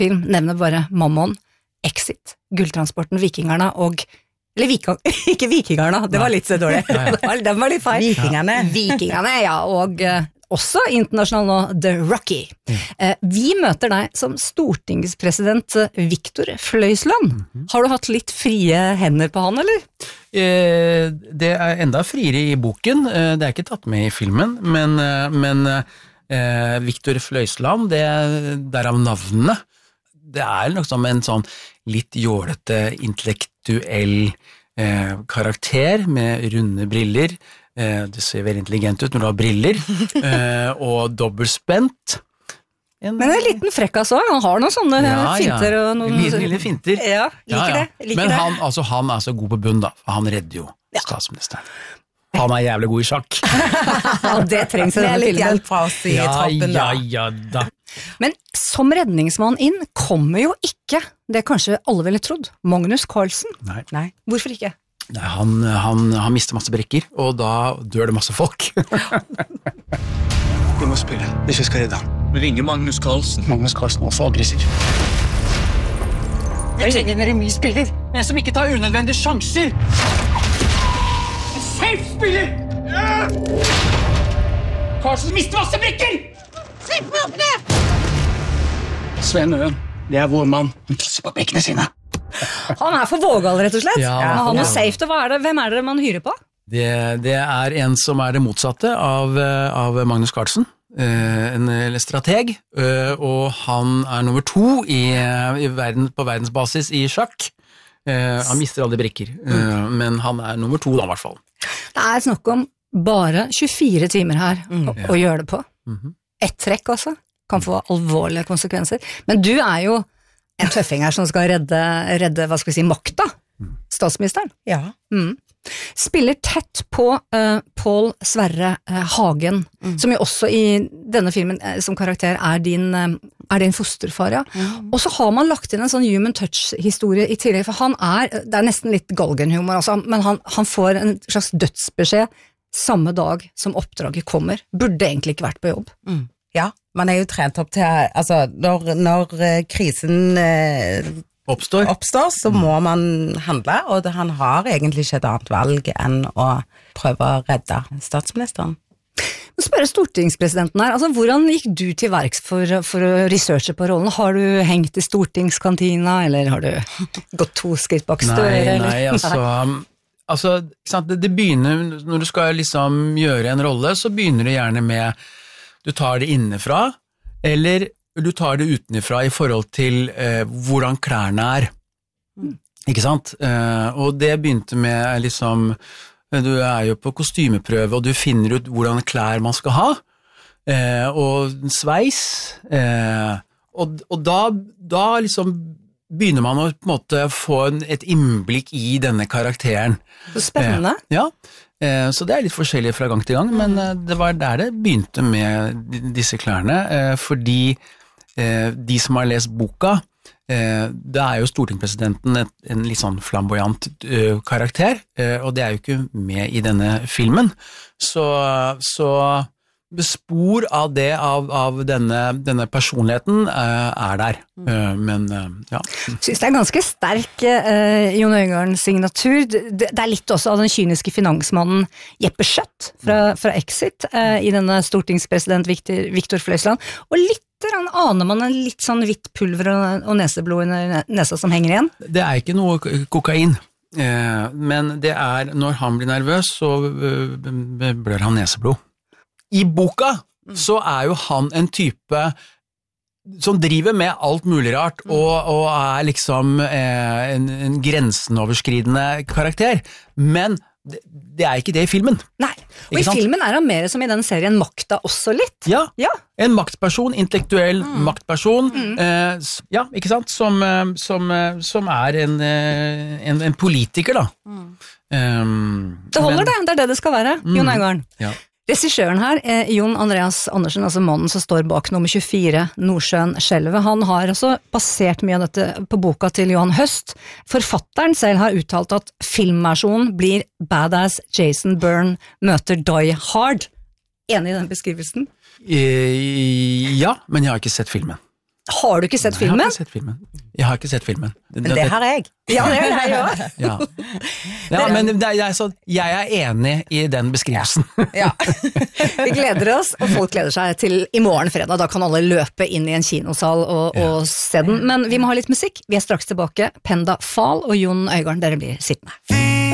film, nevner bare Mammon, Exit, Gulltransporten, Vikingerne og ikke Vikingerne, det var litt så dårlig. Den var litt feil. Vikingerne, ja, og også internasjonal nå, The Rocky. Vi møter deg som stortingspresident Viktor Fløysland. Har du hatt litt frie hender på han, eller? Det enda friere i boken, det ikke tatt med i filmen, men Viktor Fløysland, derav navnet, det nok som en sånn litt jålete, intellektuell karakter med runde briller. Du ser veldig intelligent ut når du har briller, og dobbeltspent. Men en liten frekkas også, han har noen sånne finter og noen... Lille finter. Ja, liker det. Men han så god på bunn da, for han redder jo statsministeren. Han jævlig god i sjakk. Ja, det trengs en litt hjelp fra oss i toppen da. Ja da. Men som redningsmann inn kommer jo ikke, det kanskje alle ville trodd, Magnus Carlsen. Nei. Hvorfor ikke? Nei, han mister masse brekker, og da dør det masse folk. Vi må spille, hvis vi skal redde han. Vi ringer Magnus Carlsen. Magnus Carlsen var for aggressiv. Jeg trenger en remisspiller, en som ikke tar unødvendige sjanser. En safe-spiller! Carlsen mister masse brekker! Se på åpne! Sven Øen, det vår mann. Han tasser på brekkene sine. Han for vågal, rett og slett. Ja, han har noe safe til, hvem det man hyrer på? Det en som det motsatte av Magnus Carlsen, en strateg, og han nummer 2 på verdensbasis i sjakk. Han mister alle brikker, men han nummer 2 da i hvert fall. Det snakk om bare 24 timer her å gjøre det på. Et trekk også, kan få alvorlige konsekvenser. Men du jo en tøffing her som skal redde hva skal vi si, makta, statsministeren. Ja. Spiller tett på Pål Sverre Hagen, som jo også i denne filmen som karakter din fosterfar, ja. Og så har man lagt inn en sånn human touch-historie i tillegg, for han det nesten litt galgenhumor, altså, men han får en slags dødsbeskjed samme dag som oppdraget kommer. Burde egentlig ikke vært på jobb. Ja, man jo trent opp til, altså, når krisen oppstår, så må man handle, og han har egentlig ikke et annet valg enn å prøve å redde statsministeren. Nå spør stortingspresidenten her, altså, hvordan gikk du til verks for å researche på rollen? Har du hengt i stortingskantina, eller har du gått 2 skritt bak støret? Nei, altså det begynner, når du skal liksom gjøre en rolle, så begynner det gjerne med du tar det innenfra, eller du tar det utenfra i forhold til hvordan klærne ikke sant? Og det begynte med liksom, du jo på kostymeprøve, og du finner ut hvordan klær man skal ha, og sveis, og da liksom begynner man å på en måte få et innblikk i denne karakteren. Så spennende. Ja, så det litt forskjellig fra gang til gang, men det var der det begynte med disse klærne, fordi de som har lest boka, det jo stortingspresidenten en litt sånn flamboyant karakter, og det jo ikke med i denne filmen, så spor av det av denne personligheten der, men ja. Synes det ganske sterk Jon Øigards signatur. Det litt også av den kyniske finansmannen Jeppe Schøtt fra Exit i denne stortingspresident Viktor Fløysland, og litt aner man en litt sånn hvitt pulver og neseblod under nesa som henger igjen. Det ikke noe kokain, men det når han blir nervøs, så blør han neseblod. I boka så jo han en type som driver med alt mulig rart, og liksom en grensenoverskridende karakter, men det ikke det i filmen. Nei, og i filmen han mer som i den serien Makta også litt. Ja. En maktperson, intellektuell maktperson, ja, ikke sant, som en politiker da. Det holder det det skal være, Jon Øigarden. Ja. Regissøren her, Jon Andreas Andersen, altså mannen som står bak nummer 24, Nordsjøen Skjelvet, han har også basert mye av dette på boka til Johan Høst. Forfatteren selv har uttalt at filmversjonen blir badass Jason Bourne møter Die Hard. Enig i den beskrivelsen? Ja, men jeg har ikke sett filmen. Har du ikke sett filmen? Jeg har ikke sett filmen. Men det har jeg. Ja, det er jeg også. Ja, men jeg er enig i den beskrivelsen. Ja. Vi gleder oss, og folk gleder seg til i morgen fredag. Da kan alle løpe inn i en kinosal og se den. Men vi må ha litt musikk. Vi er straks tilbake. Penda Fahl og Jon Øigarden, dere blir sittende.